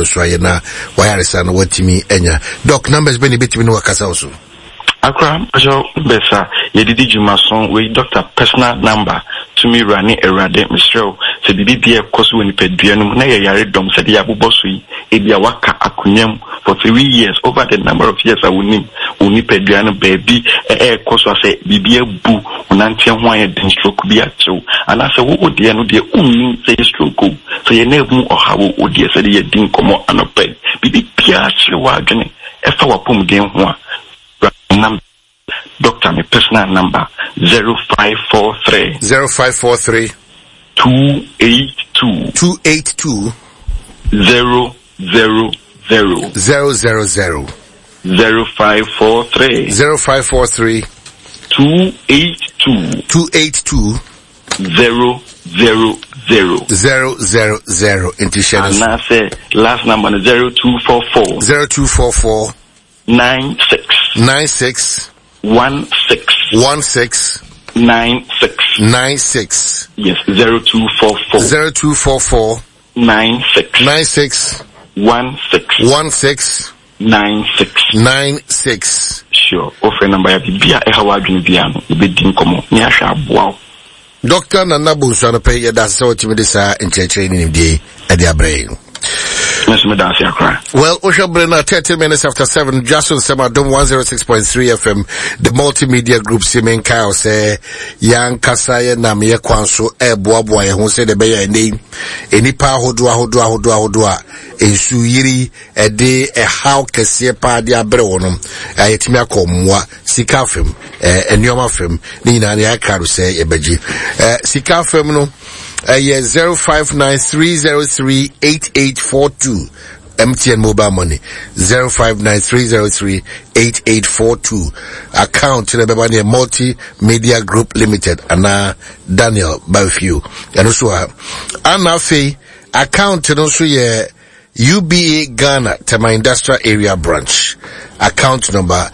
beswaye na wayaresa no watimi enya doc numbers be ni betimi no wakasa oso akra ajo besa yedidi jumason we doctor personal number to me rani erade Michelle se bibi ekoso woni pedua no na yare dom se de yaboboso yi ebia waka akunyam for 3 years over the number of years awunim oni pedua no baby ekoso se bibi ebu onantie ho aye den stroke bi achew ana se wo ode no de unni se stroke so ye na mu ohawo ode se de ye din komo anope bibi pia chewa adwene efa wapom den ho a Doctor, my personal number 0543 282 000 000 0543 282 000 intuition. And I say last number 0244 96 Yes, 0244 96 Sure. Offer number ya bibia ehawa adwene bia no ebedin komo ni ahwa aboa. Doctor Nana Bunso no pay ya da se otimi de sa enchechire ni nimdie ade abrae. Well, Osha Brenna, 30 minutes after 7, Jason Semadom 106.3 FM, the multimedia group Simen Kyle say, Yang Kasaya Namia Kwanso, Boaboy, who said the Bayer name, any pa hodua, a suiri, a day, a how Cassia Padia Breonum, a Timako Mwa, Sikafim, a Nyomafim, Nina Yakaru say, a Beji, Sikafim no. 0593038842 MTN mobile money 0593038842 account in the multimedia group limited ana Daniel Bafew and also ana fe account no so ye UBA Ghana Tema Industrial Area Branch account number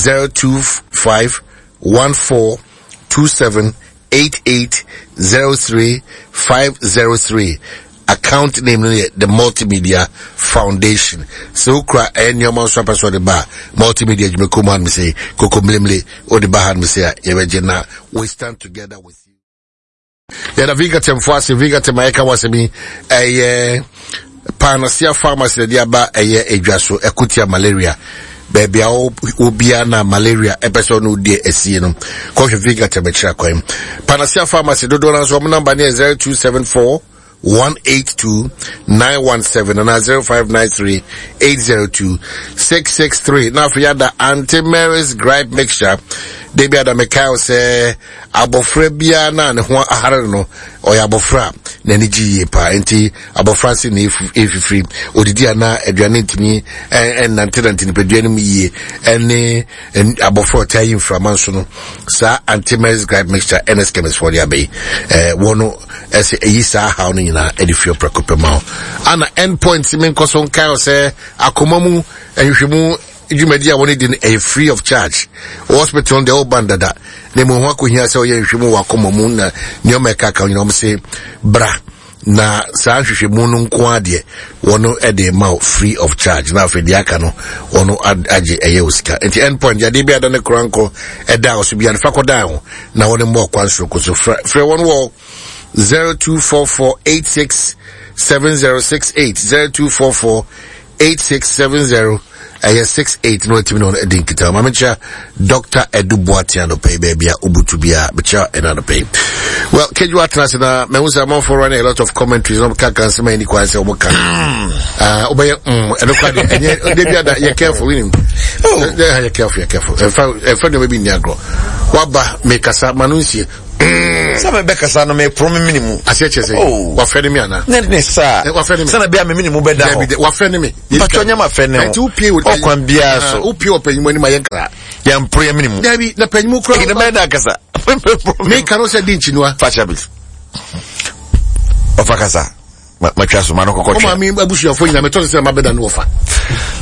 02514278803 account name the Multimedia Foundation. So cry any your mouse so the bar multimedia Jimekuman me say Koko Mlimli or the Bahan me say Evagena. We stand together with you. Yeah, Viga Temfasi, Viga Temaika was me a Panasia pharmacy diaba a jaso ekutia malaria. Baby obiana malaria episode no de esino coffee figure temperature kwem Panasia pharmacy do dollar so number near 0274 182 917 and 0593 802 663 now for yada anti-Mary's gripe mixture they be ada mekao say abofra bia na ne ho ahare no oya abofra na ni giye pa enti abofra si na efifiri odidi ana aduane ntimi en nantenante ni peduane mu yie ene abofra tayi inframa so no sa anti-Mary's gripe mixture NS chemist for dia be wono ese eyi sa ha no nyina edifio prekopema ana endpoint simen koso nkai say akomamu enhwemu Jumedia wanted in a free of charge. Hospital the old bandada. Nemo wako here so ye shimu wako mamuna nyomeka ka you say bra na sa hwehwemu no nkoade wono ede ma free of charge na fe dia ka no wono age eye osika enti endpoint ya de bia da ne kranko eda oso bia fa koda ho na wono mo kwansoro ko so free one wo 0244867068 02448670 68 no timi no edinkita mamacha Dr. Edu Boatiano pay baby ubutu bia bicha another pay. Well, Keju Atlas na me usa mo for running a lot of commentaries no ka kan sema ni kwa se oboka obey enokwa de bia da you careful with him. Oh, you careful if no be ni agro waba make asa manunsie Sama beka sa no me promi minimum aseche say wa feni me ana ne sa wa feni me sana bia me minimum beda ho wa feni me pachonya ma feni ho nti upie wo okwan bia so upie opanyimu ni mayenkra ya mpro minimum dabi na panyimu kro ina beda kasa me kano se dinchinua fachabil ofakasa ma twaso ma no kokotwa o ma mi abusu afo nyina me to se ma beda no ofa